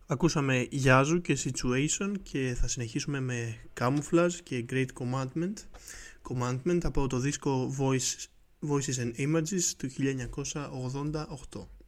Ακούσαμε Yazoo και Situation και θα συνεχίσουμε με Camouflage και Great Commandment από το δίσκο Voices and Images του 1988.